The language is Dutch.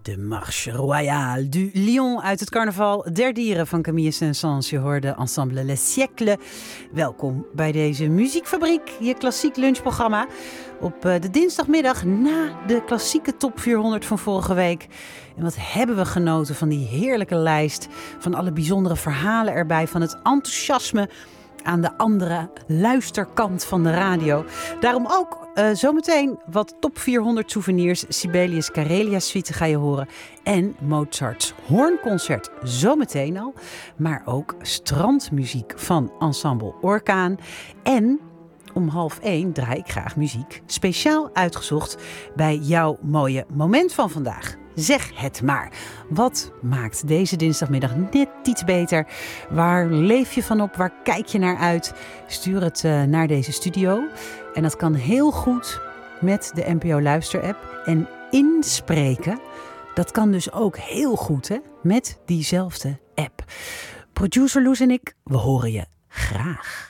De Marche Royale du Lion uit het Carnaval der Dieren van Camille Saint-Saëns. Je hoorde Ensemble Les Siècles. Welkom bij deze Muziekfabriek, je klassiek lunchprogramma. Op de dinsdagmiddag na de klassieke top 400 van vorige week. En wat hebben we genoten van die heerlijke lijst. Van alle bijzondere verhalen erbij. Van het enthousiasme aan de andere luisterkant van de radio. Daarom ook zometeen wat top 400 souvenirs. Sibelius Karelia Suite ga je horen. En Mozarts Hoornconcert zometeen al. Maar ook strandmuziek van Ensemble Orkaan. En om 12:30 draai ik graag muziek. Speciaal uitgezocht bij jouw mooie moment van vandaag. Zeg het maar. Wat maakt deze dinsdagmiddag net iets beter? Waar leef je van op? Waar kijk je naar uit? Stuur het naar deze studio. En dat kan heel goed met de NPO Luister-app. En inspreken, dat kan dus ook heel goed hè? Met diezelfde app. Producer Loes en ik, we horen je graag.